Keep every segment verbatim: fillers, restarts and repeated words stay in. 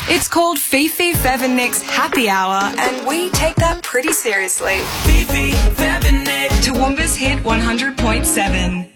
It's called Fifi, Fev and Nick's Happy Hour, and we take that pretty seriously. Fifi, Fev and Nick. Toowoomba's Hit one hundred point seven.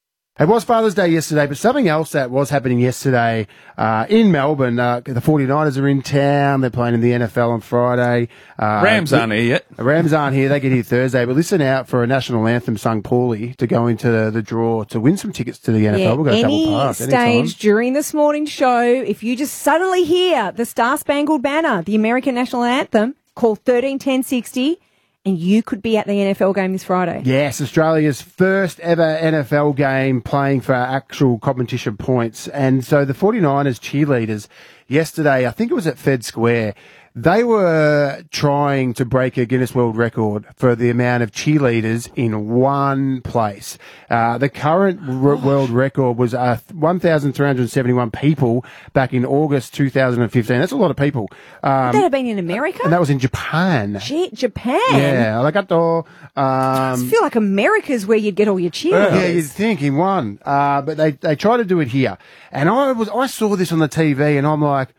It was Father's Day yesterday, but something else that was happening yesterday uh, in Melbourne, uh, the forty-niners are in town. They're playing in the N F L on Friday. Uh, Rams aren't here yet. Rams aren't here. They get here Thursday. But listen out for a national anthem sung poorly to go into the, the draw to win some tickets to the N F L. Yeah, We'll go any double pass stage anytime. during this morning's show, if you just suddenly hear the Star Spangled Banner, the American national anthem, call thirteen ten sixty, and you could be at the N F L game this Friday. Yes, Australia's first ever N F L game playing for actual competition points. And so the forty-niners cheerleaders yesterday, I think it was at Fed Square, they were trying to break a Guinness World Record for the amount of cheerleaders in one place. Uh, the current r- world record was uh, one thousand three hundred seventy-one people back in August two thousand fifteen. That's a lot of people. Um, Would that have been in America? and that was in Japan. Gee, Japan? Yeah, arigato. I Um, feel like America's where you'd get all your cheerleaders. yeah, you'd think he won. Uh, but they, they try to do it here. And I was, I saw this on the T V and I'm like,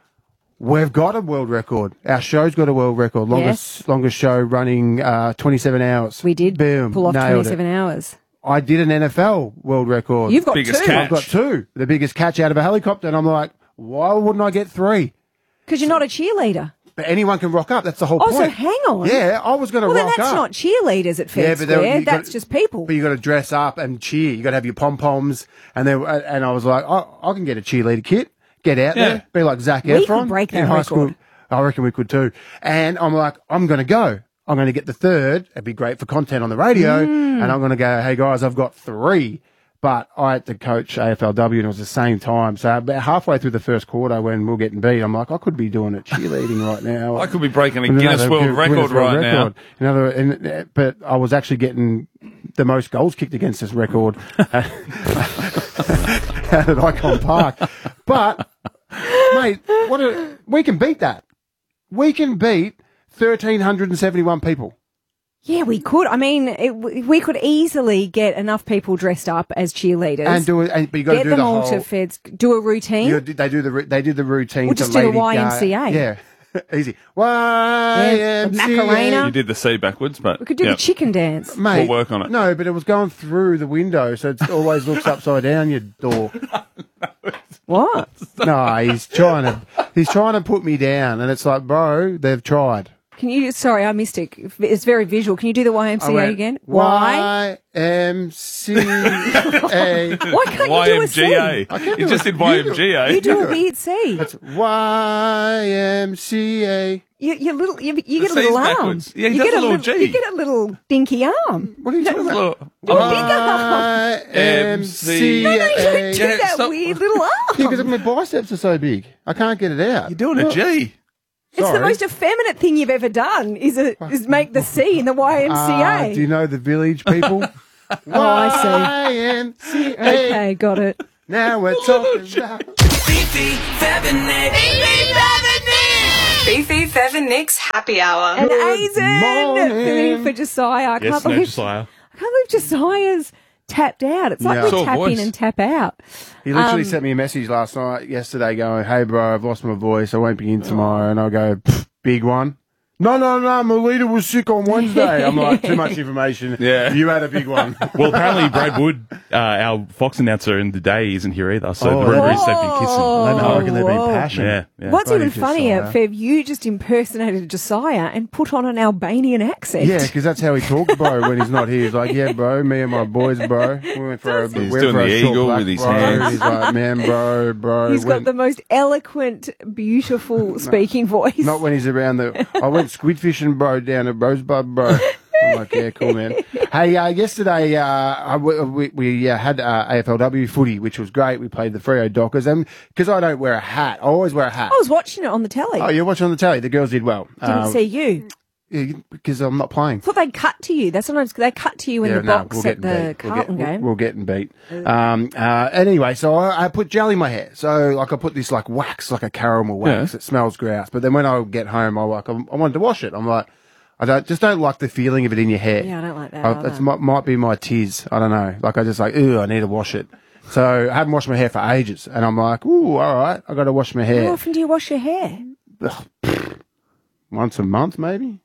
we've got a world record. Our show's got a world record. Longest, Yes. longest show running, uh, twenty-seven hours. We did Boom. pull off nailed twenty-seven it. hours. I did an N F L world record. You've got Biggest two. catch. I've got two. The biggest catch out of a helicopter. And I'm like, why wouldn't I get three? Because you're not a cheerleader. But anyone can rock up. That's the whole Oh, point. so hang on. Yeah, I was going to Well, then rock that's up. not cheerleaders at Fed Yeah, but there- Square. you gotta- That's just people. But you got to dress up and cheer. You got to have your pom poms, and then and I was like, I, I can get a cheerleader kit, get out Yeah. there, be like Zac We Efron could break in that high record. school. I reckon we could too. And I'm like, I'm going to go. I'm going to get the third. It'd be great for content on the radio. Mm. And I'm going to go, hey guys, I've got three. But I had to coach A F L W and it was the same time. So about halfway through the first quarter when we we're getting beat, I'm like, I could be doing it cheerleading right now. I could be breaking a Another Guinness World Guinness Record World right record. Another, and, uh, but I was actually getting the most goals kicked against this record out at Icon Park. But, mate, what a, we can beat that. We can beat one thousand three hundred seventy-one people. Yeah, we could. I mean, it, we could easily get enough people dressed up as cheerleaders. And do it, and, but you got to get do them the all whole. to Feds. Do a routine. You, they do the ru- they did the routine. We'll to just do the Lady Y M C A. Gaga. Yeah, easy. Y M C A. Yeah, Macarena. You did the C backwards, but we could do yeah. the chicken dance. Mate, We'll work on it. No, but it was going through the window, so it always looks upside down. Your door. What? No, he's trying to he's trying to put me down, and it's like, bro, they've tried. Can you? Sorry, I missed it. It's very visual. Can you do the Y M C A I went, again? Why? Y M C A. Why can't Y you do a M G C? A. I can't You do just it. did Y M G A. You do a weird C. That's Y M C A. You, you little, you, you The get a little C's arm. backwards. Yeah, he you does get a little G. You get a little dinky arm. What are you talking about? Look, Your I'm- big arm. Y M C No, no, you A. do Yeah, that stop. weird little arm. Yeah, because my biceps are so big, I can't get it out. You're doing a G. It's the Sorry. most effeminate thing you've ever done. Is it? Is make the C in the Y M C A? Ah, do you know the village people? Oh, I see. Y M C A. Okay, got it. Now we're talking about. Fifi, Fev and Nick. Fifi, Fev and Nick's Happy Hour. And Aizen morning. filling for Josiah. I Yes, can't no, believe Josiah. I can't believe Josiah's tapped out. It's like Yeah. we Saw a tap in voice. and tap out. He literally Um, sent me a message last night, yesterday, going, "Hey, bro, I've lost my voice. I won't be in tomorrow." And I go, "Pfft, "Big one." No, no, no. My leader was sick on Wednesday. I'm like, too much information. Yeah. You had a big one. Well, apparently Brad Wood, uh, our Fox announcer in the day, isn't here either. So Oh. the rumour is they've been kissing. I reckon they've been Whoa. passionate. Yeah, yeah. What's Bloody even funnier, Josiah. Fev, you just impersonated Josiah and put on an Albanian accent. Yeah, because that's how he talks, bro, when he's not here. He's like, yeah, bro, me and my boys, bro. We went for a, He's went doing for a the short eagle black, with his bro. hands. He's like, man, bro, bro. He's when- got the most eloquent, beautiful speaking voice. Not when he's around the. I went squid fishing, bro, down at Rosebud, bro. I'm like, yeah, cool, man. Hey, uh, yesterday uh, I- we, we uh, had uh, A F L W footy, which was great. We played the Freo Dockers, and because I don't wear a hat, I always wear a hat. I was watching it on the telly. Oh, you're watching on the telly. The girls did well. Didn't Um, see you. yeah, because I'm not playing. I thought they'd cut to you. That's sometimes they cut to you in Yeah, the no, box we'll at get the beat. Carlton we'll get, game. We'll, we'll get and beat. Um, uh, anyway, so I, I put jelly in my hair. So like I put this like wax, like a caramel wax. Yeah. It smells gross. But then when I get home, I like I, I wanted to wash it. I'm like, I don't just don't like the feeling of it in your hair. Yeah, I don't like that I, either. It might, might be my tiz. I don't know. Like I just like, ooh, I need to wash it. So I hadn't washed my hair for ages. And I'm like, ooh, all right, I got to wash my How hair often do you wash your hair? once a month, maybe.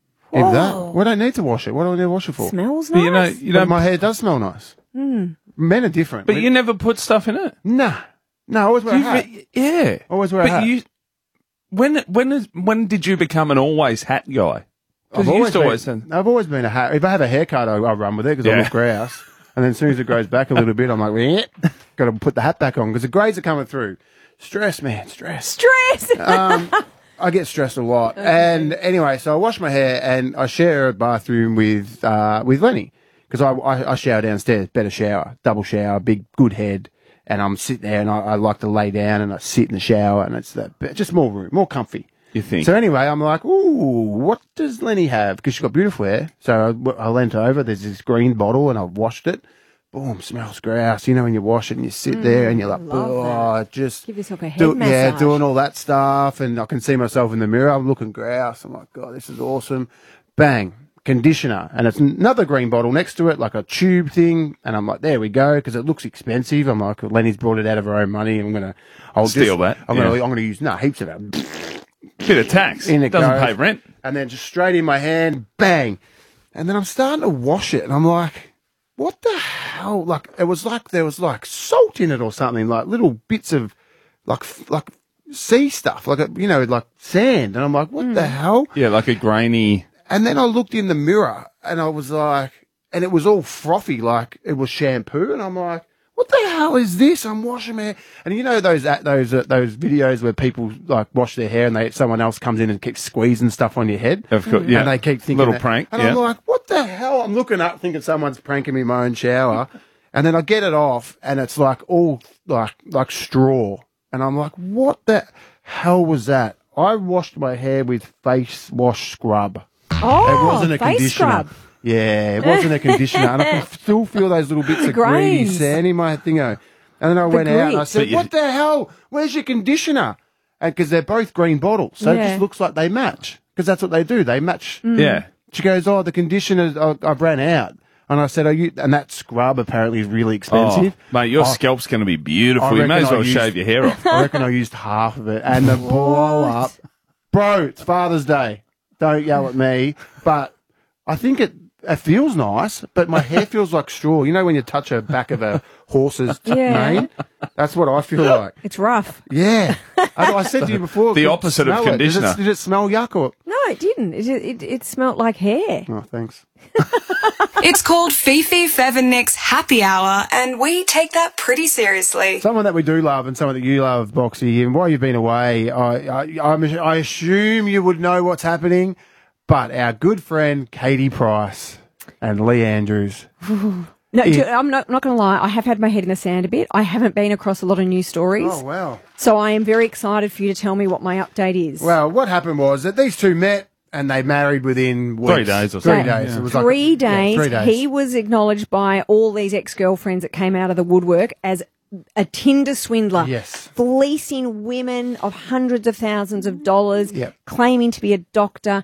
If that. What do I need to wash it? What do I need to wash it for? Smells But nice. you know, you But know, my hair does smell nice. Men are different. but you never put stuff in it. Nah. No, I always wear a You hat. re- yeah. Always wear a but hat. You, when when is when did you become an always hat guy? Because you used to been, always say, I've always been a hat. If I have a haircut, I, I run with it because I Yeah. look grouse. And then as soon as it grows back a little bit, I'm like, got to put the hat back on because the grades are coming through. Stress, man, stress. Stress. Um, I get stressed a lot. And anyway, so I wash my hair and I share a bathroom with uh, with Lenny because I, I, I shower downstairs, better shower, double shower, big, good head. And I'm sitting there and I, I like to lay down and I sit in the shower and it's that, just more room, more comfy. you think? So anyway, I'm like, ooh, what does Lenny have? Because she's got beautiful hair. So I, I leant over. There's this green bottle, and I washed it. Boom, smells grouse. You know when you wash it and you sit there and you're like, love oh, just Give yourself a head do- yeah, massage. doing all that stuff. And I can see myself in the mirror. I'm looking grouse. I'm like, God, this is awesome. Bang, conditioner, and it's another green bottle next to it, like a tube thing. And I'm like, there we go, because it looks expensive. I'm like, Lenny's brought it out of her own money. I'm gonna, I'll Steal just, that, I'm gonna, yeah. I'm gonna use no heaps of it. Bit of tax. In it Doesn't goes. pay rent. And then just straight in my hand, bang. And then I'm starting to wash it, and I'm like, what the hell? Like, it was like there was like salt in it or something, like little bits of like f- like sea stuff, like a, you know, like sand. And I'm like, what the hell? Yeah, like a grainy. And then I looked in the mirror, and I was like, and it was all frothy, like it was shampoo. And I'm like, what the hell is this? I'm washing my hair. And you know those uh, those uh, those videos where people like wash their hair and they someone else comes in and keeps squeezing stuff on your head. Of course, yeah. And they keep thinking Little that- prank, And yeah. I'm like, what the hell? I'm looking up thinking someone's pranking me in my own shower. And then I get it off and it's like all like like straw. And I'm like, what the hell was that? I washed my hair with face wash scrub. Oh, It wasn't a face conditioner. scrub. Yeah, it wasn't a conditioner. And I can still feel those little bits of greeny grains. sand in my thingo. And then I went out and I grit. said, But you- what the hell? Where's your conditioner? And because they're both green bottles. So it Yeah. just looks like they match. Because that's what they do. They match. Yeah. She goes, oh, the conditioner, I, I ran out. And I said, oh, you, and that scrub apparently is really expensive. Oh, mate, your Oh, scalp's going to be beautiful. I You may reckon as well I used- shave your hair off. I reckon I used half of it. And the blow up. Bro, it's Father's Day. Don't yell at me. But I think it, it feels nice, but my hair feels like straw. You know when you touch a back of a horse's t- Yeah. mane? That's what I feel like. It's rough. Yeah. I, I said to you before. The did it opposite of smell it? Did it- conditioner. Did it, smell yuck or? No, it didn't. It it, it smelt like hair. Oh, thanks. It's called Fifi Fevinnick's Happy Hour, and we take that pretty seriously. Someone that we do love and someone that you love, Boxy, and while you've been away, I, I, I'm, I assume you would know what's happening, but our good friend Katie Price and Lee Andrews. No, It- do- I'm not, not going to lie. I have had my head in the sand a bit. I haven't been across a lot of news stories. Oh, wow. So I am very excited for you to tell me what my update is. Well, what happened was that these two met and they married within weeks. Three days or Three something, days. yeah. It was like- three, yeah, days, three days. he was acknowledged by all these ex-girlfriends that came out of the woodwork as a Tinder swindler. Yes. Fleecing women of hundreds of thousands of dollars, Yep. claiming to be a doctor,